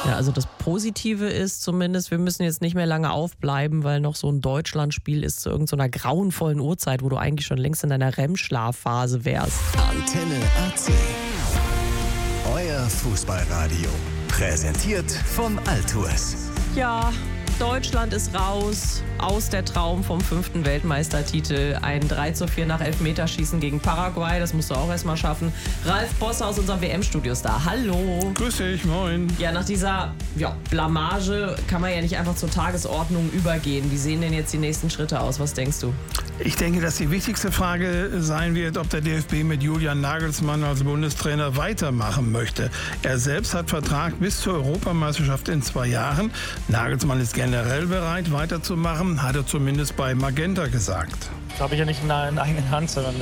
Ja, also das Positive ist zumindest, wir müssen jetzt nicht mehr lange aufbleiben, weil noch so ein Deutschlandspiel ist zu irgendeiner grauenvollen Uhrzeit, wo du eigentlich schon längst in deiner REM-Schlafphase wärst. Antenne AC. Euer Fußballradio. Präsentiert von Altours. Ja, Deutschland ist raus aus der Traum vom 5. Weltmeistertitel. Ein 3:4 nach Elfmeterschießen gegen Paraguay, das musst du auch erstmal schaffen. Ralf Bosse aus unserem WM-Studio ist da. Hallo. Grüß dich, moin. Ja, nach dieser Blamage kann man ja nicht einfach zur Tagesordnung übergehen. Wie sehen denn jetzt die nächsten Schritte aus? Was denkst du? Ich denke, dass die wichtigste Frage sein wird, ob der DFB mit Julian Nagelsmann als Bundestrainer weitermachen möchte. Er selbst hat Vertrag bis zur Europameisterschaft in 2 Jahren. Nagelsmann ist generell bereit, weiterzumachen, hat er zumindest bei Magenta gesagt. Das habe ich ja nicht in der eigenen Hand, sondern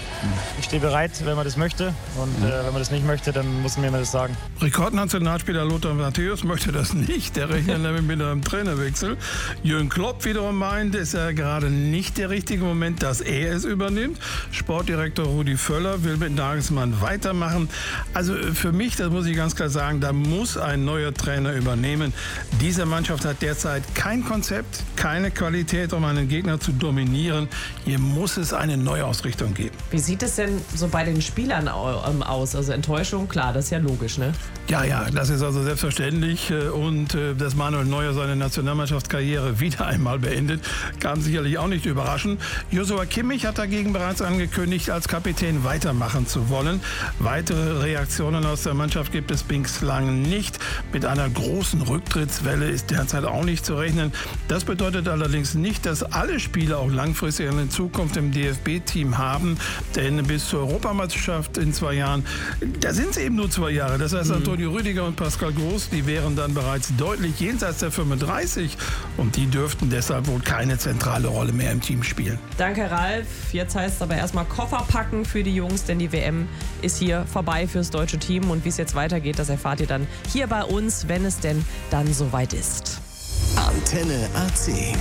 ich stehe bereit, wenn man das möchte. Und wenn man das nicht möchte, dann muss man mir das sagen. Rekordnationalspieler Lothar Matthäus möchte das nicht. Der rechnet nämlich mit einem Trainerwechsel. Jürgen Klopp wiederum meint, es ist gerade nicht der richtige Moment, dass er es übernimmt. Sportdirektor Rudi Völler will mit Nagelsmann weitermachen. Also für mich, das muss ich ganz klar sagen, da muss ein neuer Trainer übernehmen. Diese Mannschaft hat derzeit kein Konzept, keine Qualität, um einen Gegner zu dominieren. Hier muss es eine Neuausrichtung geben. Wie sieht es denn so bei den Spielern aus? Also Enttäuschung, klar, das ist ja logisch, ne? Ja, das ist also selbstverständlich. Und dass Manuel Neuer seine Nationalmannschaftskarriere wieder einmal beendet, kann sicherlich auch nicht überraschen. Joshua Kimmich hat dagegen bereits angekündigt, als Kapitän weitermachen zu wollen. Weitere Reaktionen aus der Mannschaft gibt es bislang nicht. Mit einer großen Rücktrittswelle ist derzeit auch nicht zu rechnen. Das bedeutet allerdings nicht, dass alle Spieler auch langfristig eine Zukunft im DFB-Team haben. Denn bis zur Europameisterschaft in 2 Jahren, da sind es eben nur 2 Jahre. Das heißt, Antonio Rüdiger und Pascal Groß, die wären dann bereits deutlich jenseits der 35 und die dürften deshalb wohl keine zentrale Rolle mehr im Team spielen. Danke, Ralf. Jetzt heißt es aber erstmal Koffer packen für die Jungs, denn die WM ist hier vorbei fürs deutsche Team. Und wie es jetzt weitergeht, das erfahrt ihr dann hier bei uns, wenn es denn dann soweit ist. Antenne AC.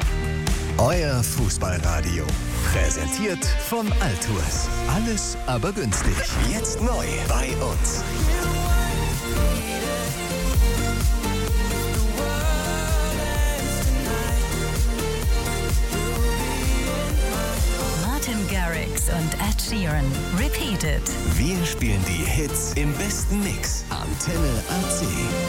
Euer Fußballradio. Präsentiert von Altours. Alles aber günstig. Jetzt neu bei uns. Martin Garrix und Ed Sheeran. Repeated. Wir spielen die Hits im besten Mix. Antenne AC.